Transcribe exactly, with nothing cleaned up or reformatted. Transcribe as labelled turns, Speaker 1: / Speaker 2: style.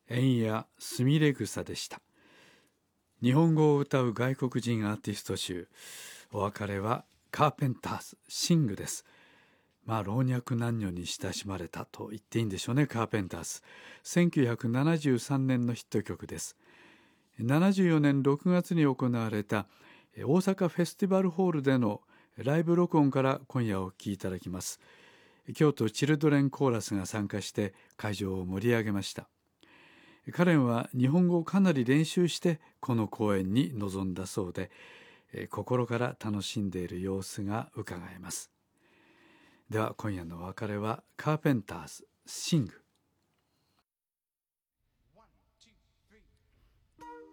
Speaker 1: 円やすみれ草でした。日本語を歌う外国人アーティスト集、お別れはカーペンターズシングです。まあ老若男女に親しまれたと言っていいんでしょうね。カーペンターズせんきゅうひゃくななじゅうさんねんのヒット曲です。ななじゅうよねんろくがつに行われた大阪フェスティバルホールでのライブ録音から今夜お聴きいただきます。京都チルドレンコーラスが参加して会場を盛り上げました。カレンは日本語をかなり練習してこの公演に臨んだそうで、心から楽しんでいる様子がうかがえます。では今夜のお別れはカーペンターズシング。